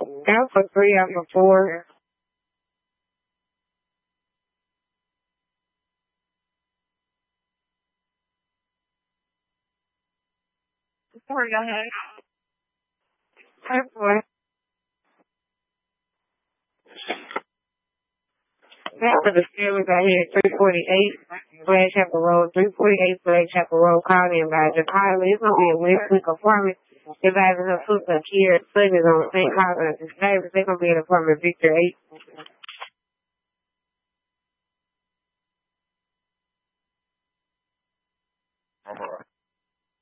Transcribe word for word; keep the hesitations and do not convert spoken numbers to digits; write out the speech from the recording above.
Down for three out of four. Sorry, go ahead. Hi, boy. Now for the Steelers out here, three forty-eight, Flagship Road, three forty-eight Flagship Road, calling about the pilot. It's going to be a Wesley performance. If I have enough food up here, Sundays on Saint Collins, the Slavers, they're going to be in the apartment Victor eight. I'm a